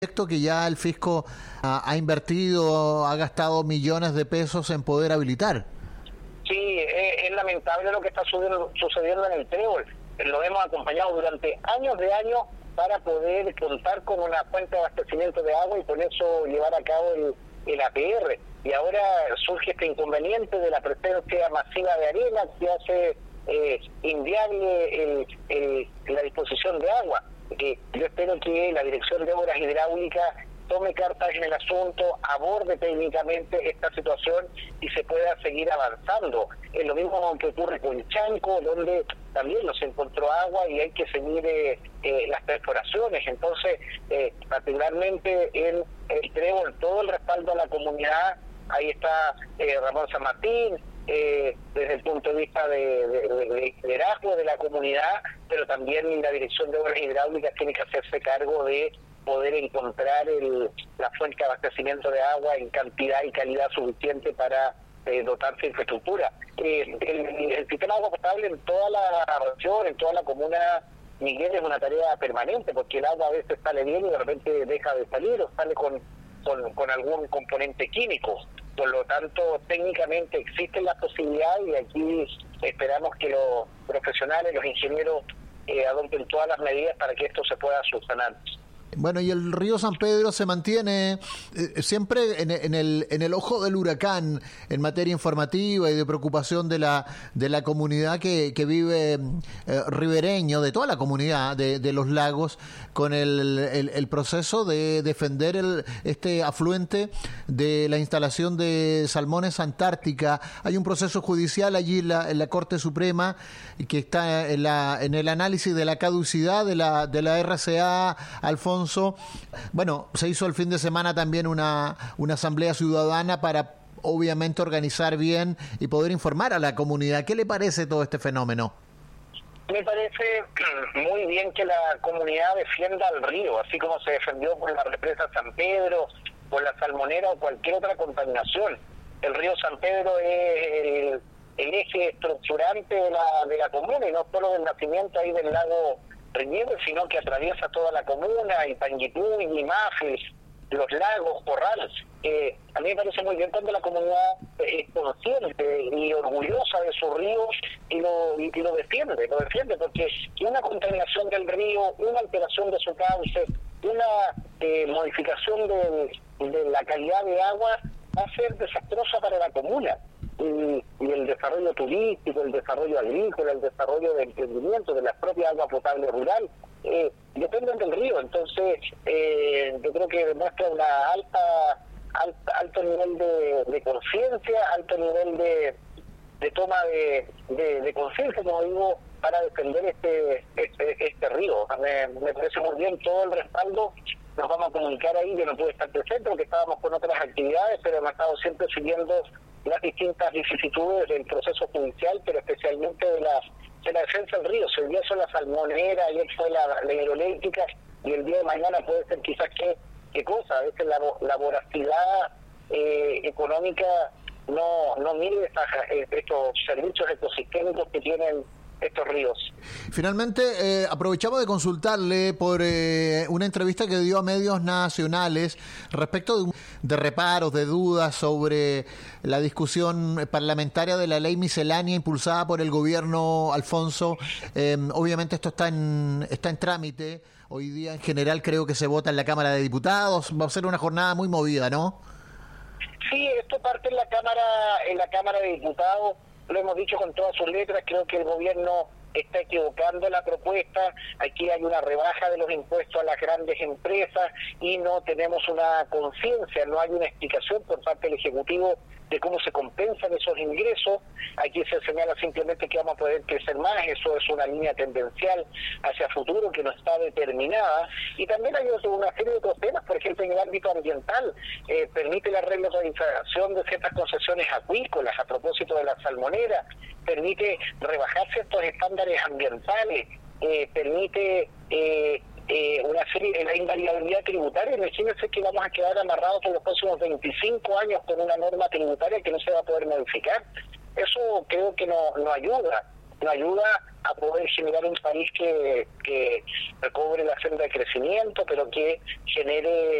proyecto que ya el fisco ha invertido, ha gastado millones de pesos en poder habilitar. Sí, es lamentable lo que está sucediendo en el Trébol. Lo hemos acompañado durante años para poder contar con una fuente de abastecimiento de agua y con eso llevar a cabo el APR. Y ahora surge este inconveniente de la presencia masiva de arena que hace inviable la disposición de agua. Yo espero que la Dirección de Obras Hidráulicas tome cartas en el asunto, aborde técnicamente esta situación y se pueda seguir avanzando. Es lo mismo que ocurre con Chanco, donde también no se encontró agua y hay que seguir las perforaciones. Entonces, particularmente en el Trébol, todo el respaldo a la comunidad. Ahí está Ramón San Martín, desde el punto de vista de liderazgo de la comunidad, pero también la Dirección de Obras Hidráulicas tiene que hacerse cargo de poder encontrar la fuente de abastecimiento de agua en cantidad y calidad suficiente para dotarse de infraestructura. El sistema de agua potable en toda la región, en toda la comuna, Miguel, es una tarea permanente, porque el agua a veces sale bien y de repente deja de salir o sale con algún componente químico. Por lo tanto, técnicamente existen las posibilidades y aquí esperamos que los profesionales, los ingenieros, adopten todas las medidas para que esto se pueda subsanar. Bueno, y el río San Pedro se mantiene siempre en el ojo del huracán en materia informativa y de preocupación de la comunidad que vive ribereño, de toda la comunidad de los lagos, con el proceso de defender este afluente de la instalación de salmones Antártica. Hay un proceso judicial allí en la Corte Suprema que está en el análisis de la caducidad de la RCA, Alfonso. Bueno, se hizo el fin de semana también una asamblea ciudadana para obviamente organizar bien y poder informar a la comunidad. ¿Qué le parece todo este fenómeno? Me parece muy bien que la comunidad defienda al río, así como se defendió por la represa San Pedro, por la salmonera o cualquier otra contaminación. El río San Pedro es el eje estructurante de la comuna y no solo del nacimiento ahí del lago Riñero, sino que atraviesa toda la comuna, y Panguipulli, y Mafis, los lagos, Corrales. A mí me parece muy bien cuando la comunidad es consciente y orgullosa de sus ríos y lo defiende, porque una contaminación del río, una alteración de su cauce, una modificación de la calidad de agua va a ser desastrosa para la comuna. Y el desarrollo turístico, el desarrollo agrícola, el desarrollo del emprendimiento, de la propia agua potable rural, dependen del río. Entonces, yo creo que demuestra una alto nivel de conciencia, alto nivel de toma de conciencia, como digo, para defender este río. Me parece muy bien todo el respaldo. Nos vamos a comunicar ahí. Yo no pude estar presente porque estábamos con otras actividades, pero hemos estado siempre siguiendo las distintas vicisitudes del proceso judicial, pero especialmente de la defensa del río. Si hoy día son la salmonera, ayer fue la hidroeléctrica, y el día de mañana puede ser quizás qué cosa. A veces la voracidad económica no mide estos servicios ecosistémicos que tienen estos ríos. Finalmente, aprovechamos de consultarle por una entrevista que dio a medios nacionales respecto de reparos, de dudas sobre la discusión parlamentaria de la ley miscelánea impulsada por el gobierno, Alfonso. Obviamente esto está en trámite. Hoy día en general creo que se vota en la Cámara de Diputados. Va a ser una jornada muy movida, ¿no? Sí, esto parte en la Cámara de Diputados. Lo hemos dicho con todas sus letras. Creo que el gobierno está equivocando la propuesta. Aquí hay una rebaja de los impuestos a las grandes empresas y no tenemos una conciencia, no hay una explicación por parte del Ejecutivo de cómo se compensan esos ingresos. Aquí se señala simplemente que vamos a poder crecer más. Eso es una línea tendencial hacia futuro que no está determinada. Y también hay una serie de otros temas, por ejemplo, en el ámbito ambiental. Permite la regularización de ciertas concesiones acuícolas a propósito de la salmonera, permite rebajar ciertos estándares ambientales, permite una serie de la invariabilidad tributaria. Imagínense que vamos a quedar amarrados por los próximos 25 años con una norma tributaria que no se va a poder modificar. Eso creo que no ayuda. nos ayuda a poder generar un país que recobre la senda de crecimiento, pero que genere